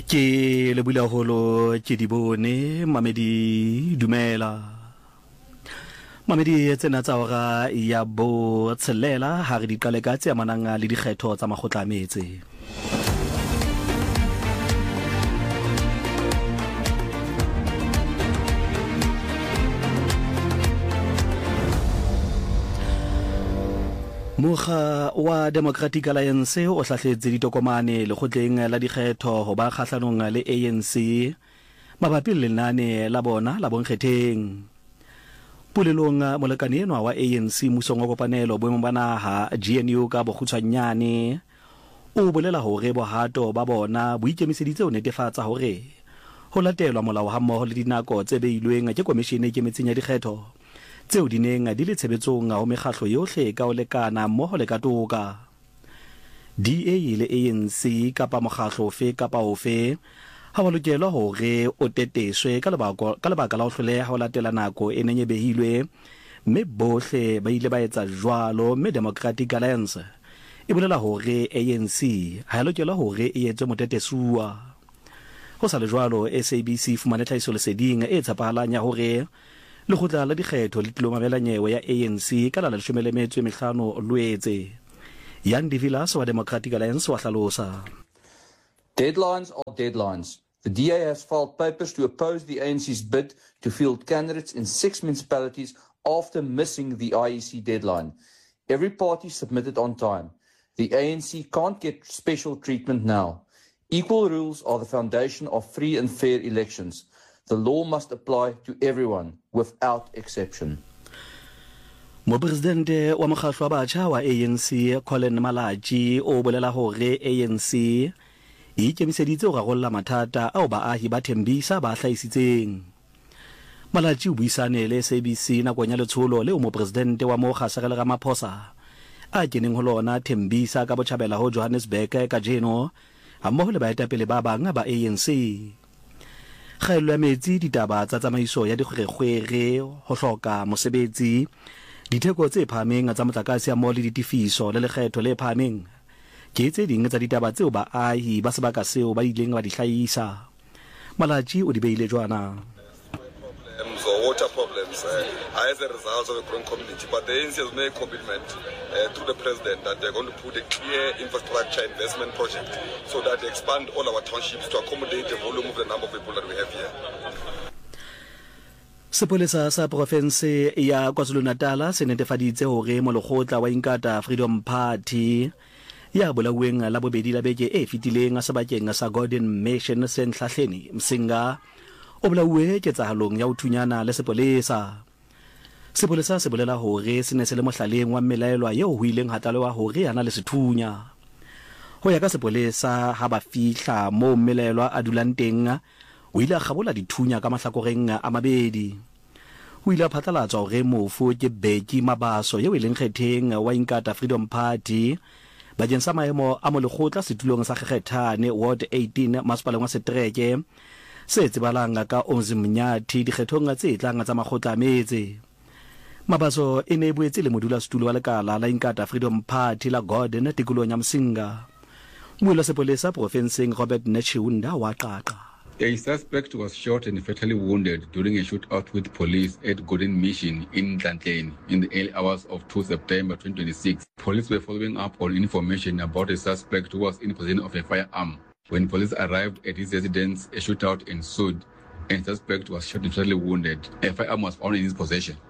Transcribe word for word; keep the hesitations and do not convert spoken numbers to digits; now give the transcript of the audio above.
Ke le bula holo ke di bone mamedi dumela mamedi tsena tsa ora ya bo tshelela ha re di qale ka tse amanang le dikgetho tsa makgotla a metse. Mokga wa Democratic Alliance o hlahletse ditokomane lekgotleng la dikgetho ho ba kgahlanong le A N C mabapi le lenane la bona la bonkgetheng. Pulelong molekane enwa wa A N C musong wa kopanelo boemong ba naha G N U ka bokgutshwanyane o bolela hore bohato ba bona bo ikemiseditse ho netefatsa hore ho latelwa molao hammoho le dinako tse beilweng ke komishene ke metseng ya dikgetho tseo di neng di le tshebetsong ho mekgatlo yohle ka ho lekana mmoho le ka toka. D A le A N C kapa mokgatlo ofe kapa ofe ha ba lokelwa hore o teteswe ka lebaka ka lebaka la ho hloleha ho latela nako e neng e behilwe, mme bohle ba ile ba etsa jwalo, mme Democratic Alliance e bolela hore A N C ha ya lokelwa hore e etse motetesuwa. Ho sa le jwalo, S A B C fumane tlhahiso leseding e tshepahalang ya hore lekgotla la dikgetho le tlilo mamela nyewe ya A N C ka la leshome le metso e mehlano Loetse. Jan de Villas wa Democratic Alliance wa hlalosa. Deadlines are deadlines. The D A has filed papers to oppose the A N C's bid to field candidates in six municipalities after missing the I E C deadline. Every party submitted on time. The A N C can't get special treatment now. Equal rules are the foundation of free and fair elections. The law must apply to everyone without exception. Mopresidente wa mokgatlo wa batjha wa A N C Colin Malachi o bolela hore A N C e ikemiseditse ho rarolla mathata ao baahi ba Thembisa ba hlahisitseng. Malachi o buisane le S A B C nakong ya letsholo leo mopresidente wa Mokgahla Ramaphosa a keneng ho lona Thembisa ka botjhabela ho Johannesburg ka jeno hammoho le baetapele ba bang ba A N C. Kgaello ya metsi, ditaba tsa tsamaiso ya dikgwerekgwere, ho hloka mosebetsi, ditheko tse phahameng tsa motlakase mmoho le ditifiso le lekgetho le phahameng ke tse ding tsa ditaba tseo baahi ba sebaka seo ba ileng ba di hlahisa. Malachi o di beile jwana. Or water problems uh, as a result of the growing community, but the A N C has made a commitment uh, to the president that they're going to put a clear infrastructure investment project so that they expand all our townships to accommodate the volume of the number of people that we have here. Sepolesa sa province ya KwaZulu-Natal se netefaditse hore molekgotla wa Inkatha Freedom Party ya bolaweng la bobedi la beke e fetileng sebakeng sa Golden Mission Senhlahleni Msinga o bolauwe ketsahalong ya ho thunyana le sepolesa. Sepolesa se bolela hore se ne se le mohlaleng wa mmelaelwa eo ho ileng ha tlalewa hore yana le sethunya. Ho ya ka sepolesa, ha ba fihla moo mmelaelwa a dulang teng, o ile a kgabola dithunya ka mahlakoreng a mabedi. O ile a phatlalatswa hore mofu ke Beki Mabaso eo e leng kgetheng wa Inkatha Freedom Party bakeng sa maemo a molekgotla setulong sa Kgethane Ward eighteen masepaleng wa Setreke se tsebalang ka Onzimnyathi dikgethong tse tlang tsa makgotla a metse. Mabaso e ne boetse le modulasetulo wa lekala la Inkatha Freedom Party la Gordon tikolong ya Msinga. Moela sepolesa profenseng Robert Nechunda wa qaqa. A suspect was shot and fatally wounded during a shootout with police at Golden Mission in Nhlanhleni in the early hours of the second of September twenty twenty-six. Police were following up on information about a suspect who was in possession of a firearm. When police arrived at his residence, a shootout ensued and the suspect was shot and fatally wounded. A firearm was found in his possession.